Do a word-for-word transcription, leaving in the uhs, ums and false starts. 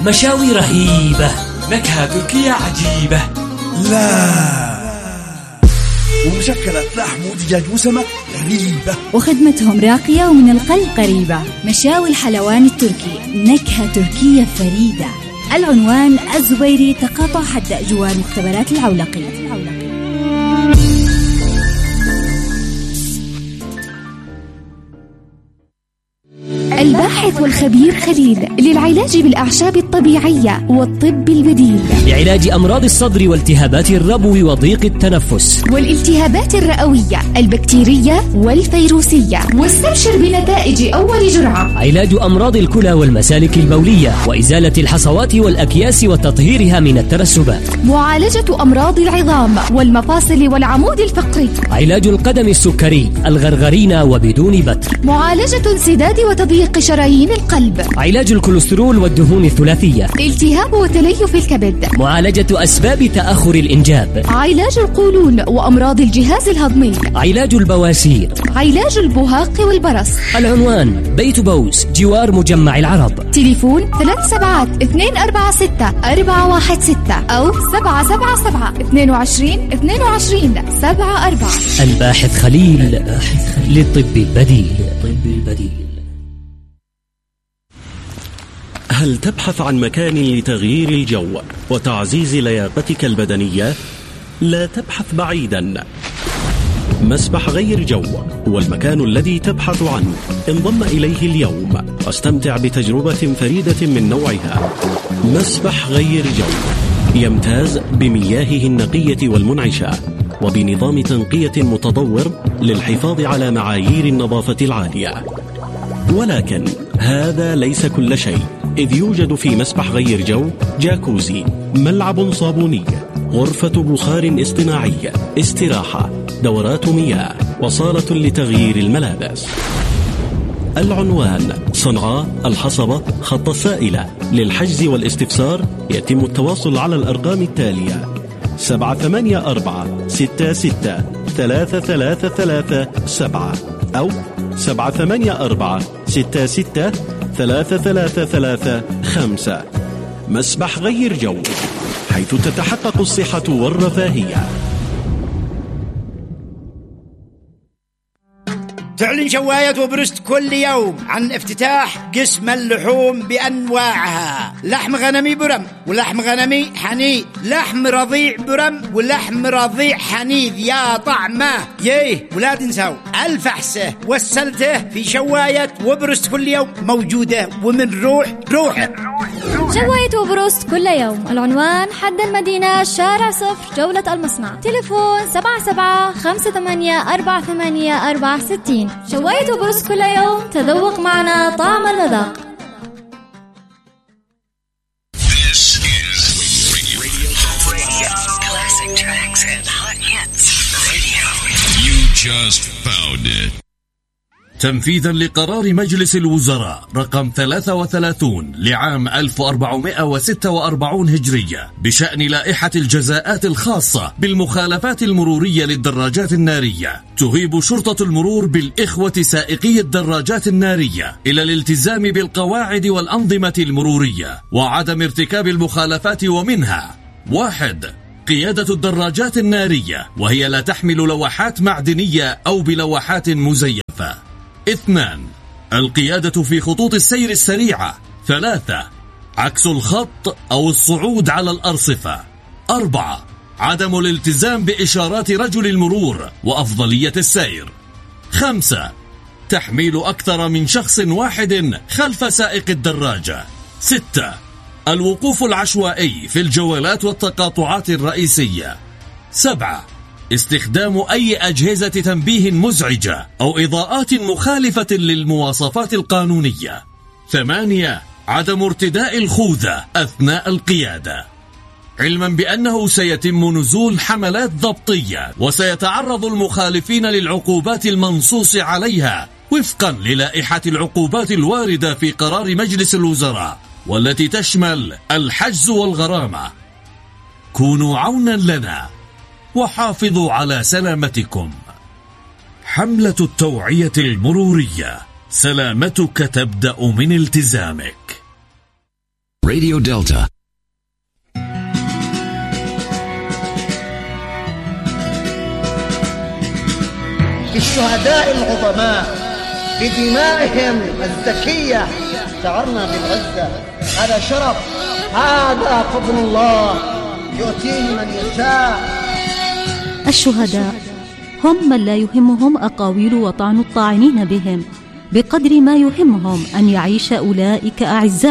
مشاوي رهيبة، نكهة تركية عجيبة. لا، ومشكلة لحم ودجاج وسمك غريبة، وخدمتهم راقية ومن القلب قريبة. مشاوي الحلوان التركي، نكهة تركية فريدة. العنوان الزبيري، تقاطع حدائق جوار مختبرات العولقي. الباحث والخبير خليل للعلاج بالأعشاب الطبيعية والطب البديل، لعلاج أمراض الصدر والتهابات الربو وضيق التنفس والالتهابات الرئوية البكتيرية والفيروسية. واستبشر بنتائج أول جرعة. علاج أمراض الكلى والمسالك البولية وإزالة الحصوات والأكياس وتطهيرها من الترسبات. معالجة أمراض العظام والمفاصل والعمود الفقري. علاج القدم السكري، الغرغرينة وبدون بتر. معالجة انسداد وتضييق شرايين القلب. علاج الكوليسترول والدهون الثلاثية. التهاب وتليف الكبد. معالجة أسباب تأخر الإنجاب. علاج القولون وأمراض الجهاز الهضمي. علاج البواسير. علاج البهاق والبرص. العنوان بيت بوس جوار مجمع العرب. تليفون ثلاث سبعات اثنين أربعة ستة أربعة واحد ستة أو سبعة سبعة سبعة اثنين وعشرين اثنين وعشرين سبعة أربعة. الباحث خليل للطب البديل. طب البديل. هل تبحث عن مكان لتغيير الجو وتعزيز لياقتك البدنية؟ لا تبحث بعيدا. مسبح غير جو هو المكان الذي تبحث عنه. انضم إليه اليوم واستمتع بتجربة فريدة من نوعها. مسبح غير جو يمتاز بمياهه النقية والمنعشة وبنظام تنقية متطور للحفاظ على معايير النظافة العالية. ولكن هذا ليس كل شيء، إذ يوجد في مسبح غير جو جاكوزي، ملعب صابوني، غرفة بخار اصطناعي، استراحة، دورات مياه، وصالة لتغيير الملابس. العنوان صنعاء الحصبة خط السائلة. للحجز والاستفسار يتم التواصل على الأرقام التالية: سبعة ثمانية أربعة ستة ستة ثلاثة ثلاثة ثلاثة سبعة أو سبعة ثمانية أربعة ستة ستة ثلاثة ثلاثة ثلاثة خمسة. مسبح غير جو، حيث تتحقق الصحة والرفاهية. تعلن شواية وبرست كل يوم عن افتتاح قسم اللحوم بأنواعها: لحم غنمي برم، ولحم غنمي حنيذ، لحم رضيع برم، ولحم رضيع حنيذ. يا طعمه ييه، ولا تنسوا الفحسة والسلته في شواية وبرست كل يوم موجودة، ومن روح روح. شواية وبروست كل يوم. العنوان حد المدينة، شارع صفر، جولة المصنع. تليفون سبعة سبعة خمسة ثمانية أربعة ثمانية أربعة ستين. شواية وبروست كل يوم، تذوق معنا طعم المذاق. تنفيذا لقرار مجلس الوزراء رقم ثلاثة وثلاثين لعام ألف وأربعمائة وستة وأربعين هجرية بشأن لائحة الجزاءات الخاصة بالمخالفات المرورية للدراجات النارية، تهيب شرطة المرور بالإخوة سائقي الدراجات النارية إلى الالتزام بالقواعد والأنظمة المرورية وعدم ارتكاب المخالفات، ومنها: واحد، قيادة الدراجات النارية وهي لا تحمل لوحات معدنية أو بلوحات مزيفة. اثنان، القيادة في خطوط السير السريعة. ثلاثة، عكس الخط أو الصعود على الأرصفة. أربعة، عدم الالتزام بإشارات رجل المرور وأفضلية السير. خمسة، تحميل أكثر من شخص واحد خلف سائق الدراجة. ستة، الوقوف العشوائي في الجولات والتقاطعات الرئيسية. سبعة، استخدام أي أجهزة تنبيه مزعجة أو إضاءات مخالفة للمواصفات القانونية. ثمانية، عدم ارتداء الخوذة أثناء القيادة، علما بأنه سيتم نزول حملات ضبطية وسيتعرض المخالفين للعقوبات المنصوص عليها وفقا للائحة العقوبات الواردة في قرار مجلس الوزراء، والتي تشمل الحجز والغرامة. كونوا عونا لنا وحافظوا على سلامتكم. حملة التوعية المرورية، سلامتك تبدأ من التزامك. راديو دلتا. الشهداء العظماء بدمائهم الزكية شعرنا بالعزة. هذا شرف، هذا فضل الله يؤتيه من يشاء. الشهداء هم من لا يهمهم أقاويل وطعن الطاعنين بهم بقدر ما يهمهم أن يعيش أولئك أعزاء